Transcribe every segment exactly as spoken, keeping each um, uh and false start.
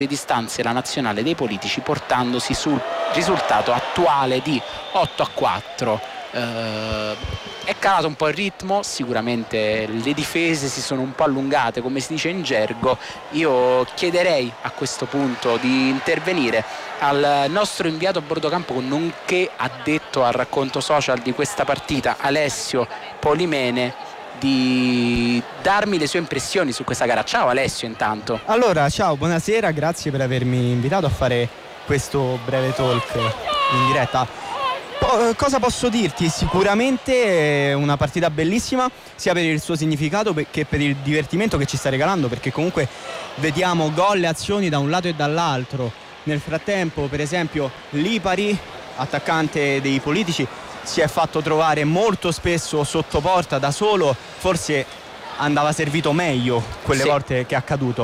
distanze la nazionale dei politici, portandosi sul risultato attuale di otto a quattro. Eh, è calato un po' il ritmo, sicuramente le difese si sono un po' allungate, come si dice in gergo. Io chiederei a questo punto di intervenire al nostro inviato a bordo campo, nonché addetto al racconto social di questa partita, Alessio Polimene, di darmi le sue impressioni su questa gara. Ciao Alessio, intanto. Allora, ciao, buonasera, grazie per avermi invitato a fare questo breve talk in diretta. Po- cosa posso dirti? Sicuramente è una partita bellissima, sia per il suo significato che per il divertimento che ci sta regalando, perché comunque vediamo gol e azioni da un lato e dall'altro. Nel frattempo, per esempio, Lipari, attaccante dei politici, si è fatto trovare molto spesso sotto porta da solo, forse andava servito meglio quelle sì. volte che è accaduto,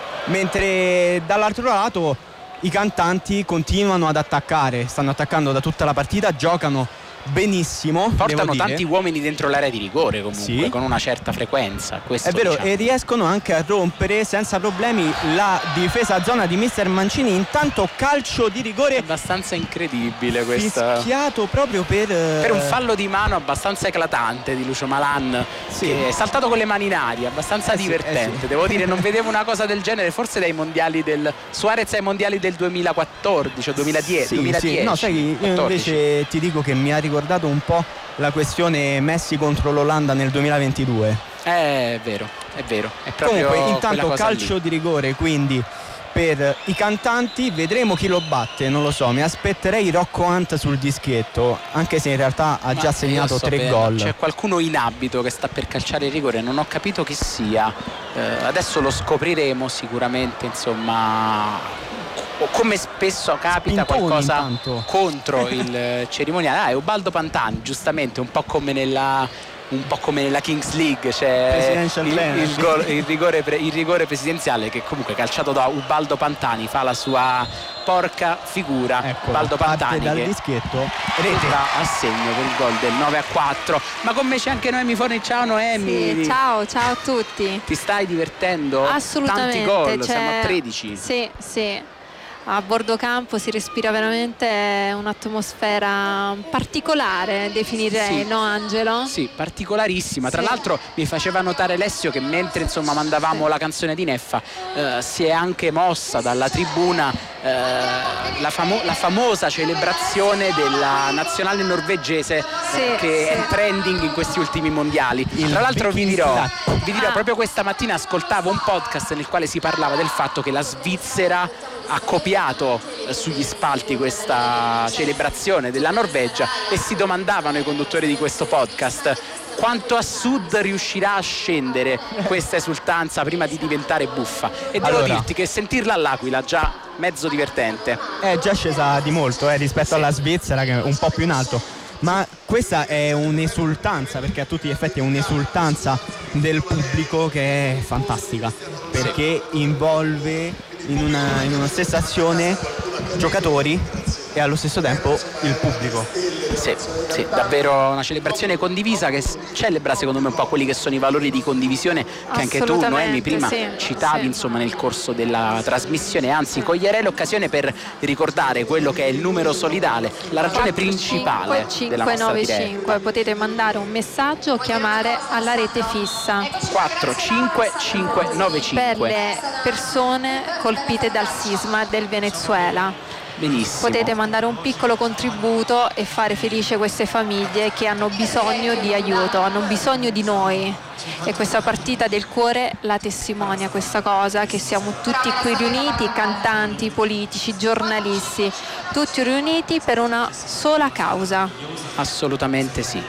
mentre dall'altro lato i cantanti continuano ad attaccare, stanno attaccando da tutta la partita, giocano benissimo, portano tanti uomini dentro l'area di rigore comunque, sì, con una certa frequenza, questo è vero, diciamo. E riescono anche a rompere senza problemi la difesa a zona di mister Mancini. Intanto calcio di rigore è abbastanza incredibile questa, fischiato proprio per per un fallo di mano abbastanza eclatante di Lucio Malan, sì, che è saltato con le mani in aria, abbastanza eh divertente, sì, eh sì. Devo dire, non vedevo una cosa del genere forse dai mondiali del Suarez ai mondiali del duemilaquattordici o duemiladieci, sì, duemiladieci. Sì. No, sai, io invece ti dico che mi ha ricordato un po' la questione Messi contro l'Olanda nel duemilaventidue. Eh, è vero, è vero, è proprio comunque intanto calcio lì. Di rigore quindi per i cantanti, vedremo chi lo batte, non lo so, mi aspetterei Rocco Hunt sul dischetto, anche se in realtà ha Ma già segnato so tre bene. gol. C'è qualcuno in abito che sta per calciare il rigore, non ho capito chi sia, eh, adesso lo scopriremo sicuramente, insomma. O come spesso capita Spintoni, qualcosa intanto. contro il cerimoniale. Ah, è Ubaldo Pantani, giustamente, un po' come nella un po' come nella Kings League, c'è il, il, gol, il, rigore, il rigore presidenziale che comunque calciato da Ubaldo Pantani fa la sua porca figura. Ecco, Ubaldo Pantani dal che dischetto rete a segno per il gol del nove a quattro. Ma con me c'è anche Noemi Forni. Ciao Noemi. Sì, ciao, ciao a tutti. Ti stai divertendo? Assolutamente. Tanti gol, c'è... siamo a tredici. Sì, sì. A bordo campo si respira veramente un'atmosfera particolare, definirei, sì. No Angelo? Sì, particolarissima. Tra sì. l'altro mi faceva notare Alessio che mentre insomma mandavamo sì. la canzone di Neffa eh, si è anche mossa dalla tribuna eh, la, famo- la famosa celebrazione della nazionale norvegese sì, eh, che sì. è trending in questi ultimi mondiali. Il Tra l'altro vi dirò, vi dirò ah. proprio questa mattina ascoltavo un podcast nel quale si parlava del fatto che la Svizzera ha copiato sugli spalti questa celebrazione della Norvegia e si domandavano i conduttori di questo podcast quanto a sud riuscirà a scendere questa esultanza prima di diventare buffa, e devo allora, dirti che sentirla all'Aquila già mezzo divertente. È già scesa di molto eh, rispetto sì. alla Svizzera, che è un po' più in alto, ma questa è un'esultanza, perché a tutti gli effetti è un'esultanza del pubblico che è fantastica, perché sì. involve in una, in una stessa azione giocatori e allo stesso tempo il pubblico. Sì, sì, davvero una celebrazione condivisa che celebra secondo me un po' quelli che sono i valori di condivisione che anche tu Noemi prima sì, citavi sì. insomma nel corso della trasmissione, anzi coglierei l'occasione per ricordare quello che è il numero solidale, la ragione principale della nostra diretta. Potete mandare un messaggio o chiamare alla rete fissa quattro cinque cinque nove cinque per le persone colpite dal sisma del Venezuela. Benissimo. Potete mandare un piccolo contributo e fare felice queste famiglie che hanno bisogno di aiuto, hanno bisogno di noi, e questa partita del cuore la testimonia questa cosa, che siamo tutti qui riuniti, cantanti, politici, giornalisti, tutti riuniti per una sola causa. Assolutamente sì,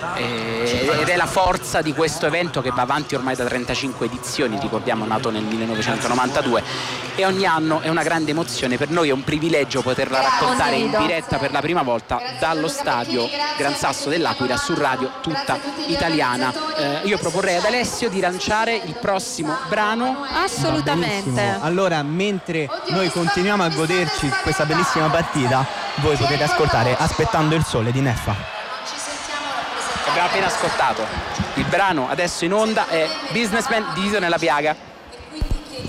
ed è la forza di questo evento che va avanti ormai da trentacinque edizioni, ricordiamo nato nel millenovecentonovantadue, e ogni anno è una grande emozione. Per noi è un privilegio poterla raccontare in diretta per la prima volta dallo stadio Gran Sasso dell'Aquila su radio tutta italiana. Eh, io proporrei ad Alessio di lanciare il prossimo brano. Assolutamente. Allora, mentre noi continuiamo a goderci questa bellissima partita, voi potete ascoltare Aspettando il sole di Neffa. Abbiamo appena ascoltato il brano, adesso in onda è Businessman diviso nella piaga.